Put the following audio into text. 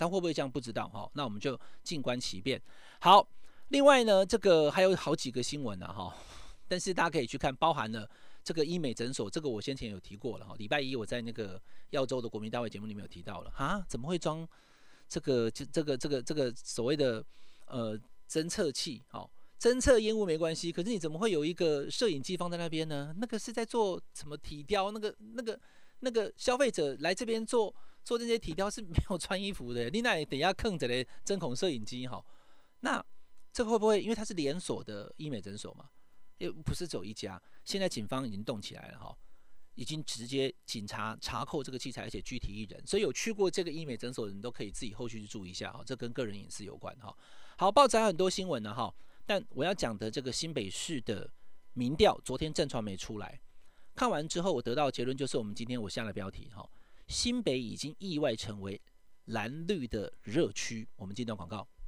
但会不会这样不知道哈。那我们就静观其变。好，另外呢，这个还有好几个新闻啊哈，但是大家可以去看，包含了这个医美诊所，这个我先前有提过了哈。礼拜一我在那个耀州的国民大会节目里面有提到了啊，怎么会装这个所谓的侦测器？好，侦测烟雾没关系，可是你怎么会有一个摄影机放在那边呢？那个是在做什么体雕？那个消费者来这边做这些体雕是没有穿衣服的，你那等一下坑着嘞针孔摄影机哈。那这个会不会因为它是连锁的医美诊所嘛？又不是只有一家，现在警方已经动起来了哈，已经直接警察查扣这个器材，而且拘提1人，所以有去过这个医美诊所的人都可以自己后续去注意一下哈，这跟个人隐私有关哈。好，报纸还有很多新闻呢哈，但我要讲的这个新北市的民调，昨天正传媒出来，看完之后我得到的结论就是我们今天我下的标题哈，新北已经意外成为蓝绿的热区。我们进段广告。